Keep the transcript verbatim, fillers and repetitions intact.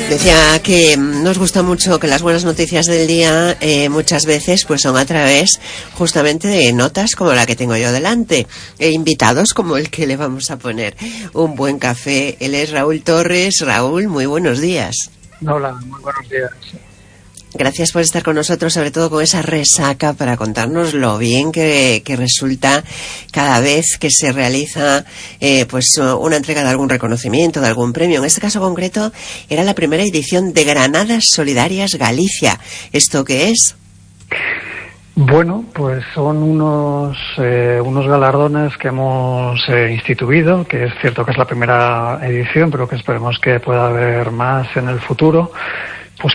Decía que nos gusta mucho que las buenas noticias del día eh, muchas veces pues son a través justamente de notas como la que tengo yo delante, e invitados como el que le vamos a poner un buen café. Él es Raúl Torres. Raúl, muy buenos días. Hola, muy buenos días. Gracias por estar con nosotros, sobre todo con esa resaca, para contarnos lo bien que, que resulta cada vez que se realiza eh, pues una entrega de algún reconocimiento, de algún premio. En este caso concreto era la primera edición de Granadas Solidarias Galicia. ¿Esto qué es? Bueno, pues son unos eh, unos galardones que hemos eh, instituido, que es cierto que es la primera edición, pero que esperemos que pueda haber más en el futuro.